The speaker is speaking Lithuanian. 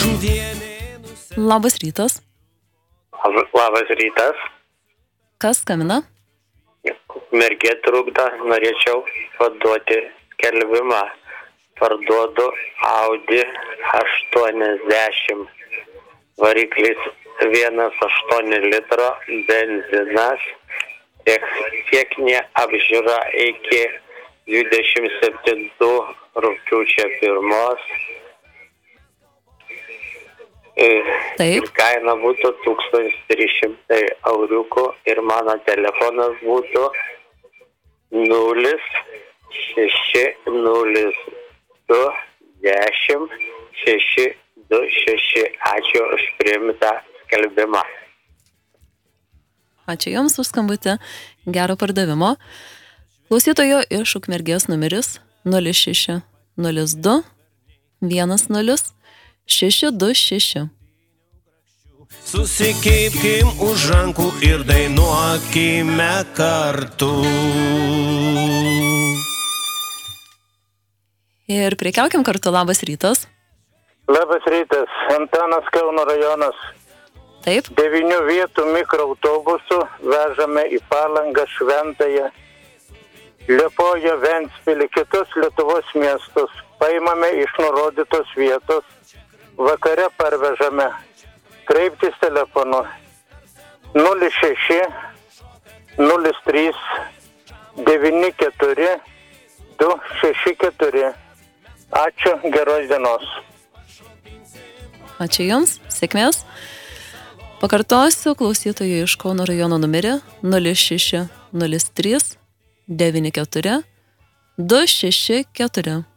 Labas rytas. Labas rytas. Kas skambina? Mergė trukdo, norėčiau paduoti skelbimą. Parduodu Audi 80. Variklis 1,8 litro, benzinas. Techninė apžiūra iki 27 rugpjūčio 1. Taip. Kaina būtų 1300 euriukų ir mano telefonas būtų 060210 626. Ačiū už priimtą skelbimą. Ačiū Jums už skambutį. Gero pardavimo. Klausytojo iš Ukmergės numeris 06 02 10 626. Susikibkim už rankų ir dainuokime kartu. Ir prekiaukim kartu. Labas rytas. Labas rytas, Antanas, Kauno rajonas. Taip. 9 vietų mikroautobusų vežame į Palangą, Šventąją, Liepoją, Ventspilį, kitus Lietuvos miestus. Paimame iš nurodytos vietos, vakare parvežame. Kreiptis telefonu 06 03 94 264. Ačiū, geros dienos. Ačiū Jums, sėkmės. Pakartosiu klausytojų iš Kauno rajono numerį 06 03 94 264.